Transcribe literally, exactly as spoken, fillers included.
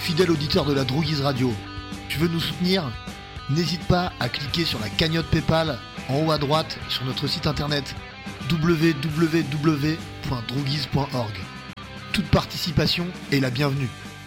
Fidèle auditeur de la Droguise Radio, tu veux nous soutenir ? N'hésite pas à cliquer sur la cagnotte PayPal en haut à droite sur notre site internet w w w point droguise point org. Toute participation est la bienvenue.